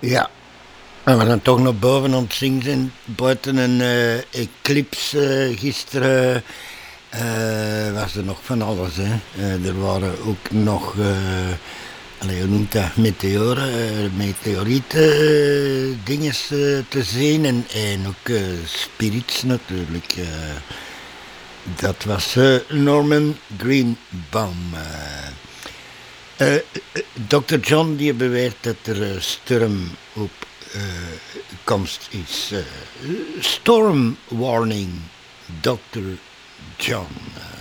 Ja, en we zijn toch nog boven aan het zingen zijn. Buiten een eclipse gisteren was er nog van alles. Hè. Er waren ook nog, allee, hoe noemt dat, meteoren, meteorieten, dinges te zien. En ook spirits natuurlijk. Dat was Norman Greenbaum. Dr. John die beweert dat er storm op komst is. Storm warning, Dr. John.